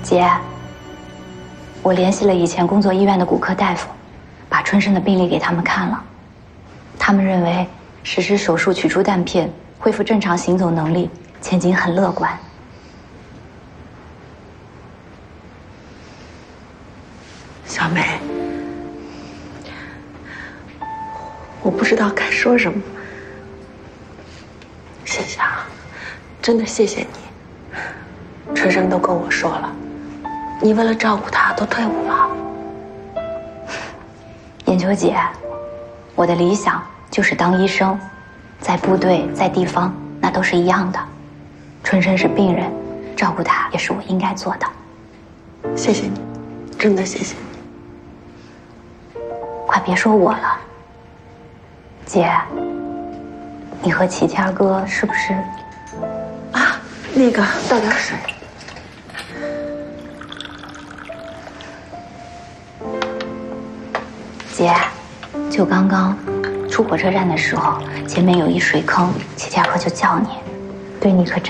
姐，我联系了以前工作医院的骨科大夫，把春生的病历给他们看了。他们认为实施手术取出弹片，恢复正常行走能力，前景很乐观。 小梅，我不知道该说什么。谢谢啊，真的谢谢你。春生都跟我说了，你为了照顾他都退伍了。 眼球姐，我的理想就是当医生，在部队，在地方，那都是一样的。春生是病人，照顾他也是我应该做的。 谢谢你，真的谢谢你。 快别说我了，姐，你和齐天哥是不是？ 啊，那个倒点水。 姐，就刚刚出火车站的时候，前面有一水坑，齐天哥就叫你，对你可真